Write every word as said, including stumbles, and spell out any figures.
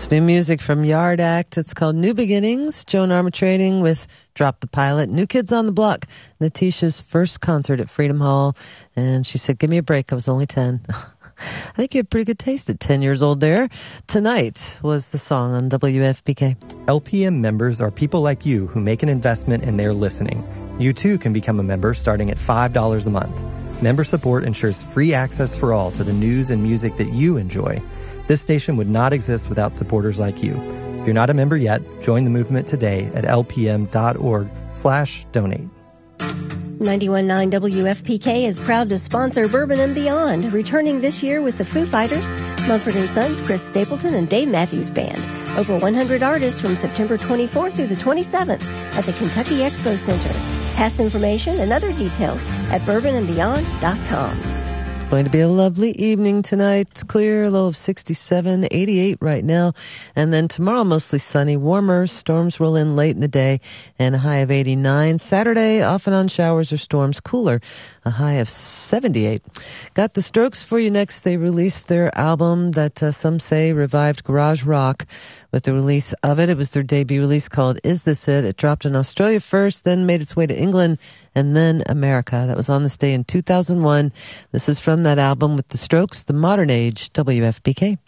It's new music from Yard Act. It's called New Beginnings. Joan Armatrading with Drop the Pilot. New Kids on the Block. Natisha's first concert at Freedom Hall. And she said, give me a break. I was only ten. I think you had pretty good taste at ten years old there. Tonight was the song on W F P K. L P M members are people like you who make an investment in their listening. You too can become a member starting at five dollars a month. Member support ensures free access for all to the news and music that you enjoy. This station would not exist without supporters like you. If you're not a member yet, join the movement today at lpm.org slash donate. ninety-one point nine W F P K is proud to sponsor Bourbon and Beyond, returning this year with the Foo Fighters, Mumford and Sons, Chris Stapleton, and Dave Matthews Band. Over one hundred artists from September twenty-fourth through the twenty-seventh at the Kentucky Expo Center. Pass information and other details at bourbon and beyond dot com. It's going to be a lovely evening tonight. Clear, low of sixty-seven, eighty-eight right now. And then tomorrow, mostly sunny, warmer. Storms roll in late in the day and a high of eighty-nine. Saturday, off and on showers or storms, cooler, a high of seventy-eight. Got the Strokes for you next. They released their album that uh, some say revived garage rock with the release of it. It was their debut release called Is This It? It dropped in Australia first, then made its way to England, and then America. That was on this day in two thousand one. This is from that album with the Strokes, The Modern Age, W F P K.